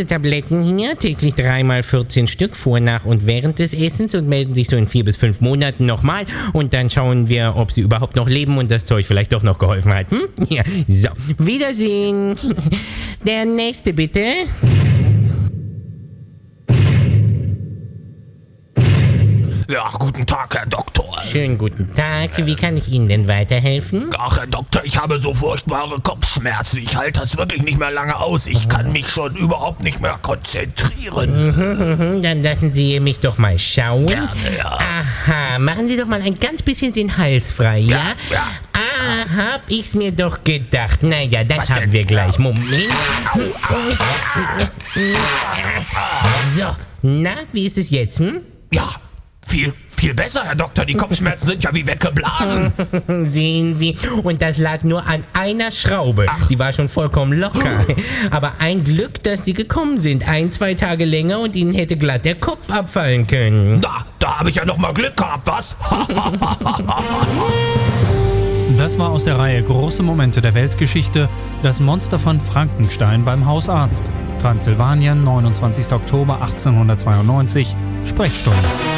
Tabletten hier, täglich 3 x 14 Stück, vor, nach und während des Essens und melden sich so in 4 bis 5 Monaten nochmal und dann schauen wir, ob sie überhaupt noch leben und das Zeug vielleicht doch noch geholfen hat. Ja, so, Wiedersehen. Der nächste bitte. Ja, guten Tag, Herr Doktor. Schönen guten Tag. Wie kann ich Ihnen denn weiterhelfen? Ach, Herr Doktor, ich habe so furchtbare Kopfschmerzen. Ich halte das wirklich nicht mehr lange aus. Ich kann mich schon überhaupt nicht mehr konzentrieren. Dann lassen Sie mich doch mal schauen. Gerne, ja. Aha, machen Sie doch mal ein ganz bisschen den Hals frei, ja? Ja. Ah, hab ich's mir doch gedacht. Naja, das Was haben denn? wir gleich. Moment. So, na, wie ist es jetzt, Ja, viel besser, Herr Doktor. Die Kopfschmerzen sind ja wie weggeblasen. Sehen Sie, und das lag nur an einer Schraube. Die war schon vollkommen locker. Aber ein Glück, dass Sie gekommen sind. 1-2 Tage länger und Ihnen hätte glatt der Kopf abfallen können. Da habe ich ja noch mal Glück gehabt, was? Das war aus der Reihe Große Momente der Weltgeschichte, das Monster von Frankenstein beim Hausarzt. Transsilvanien, 29. Oktober 1892, Sprechstunde.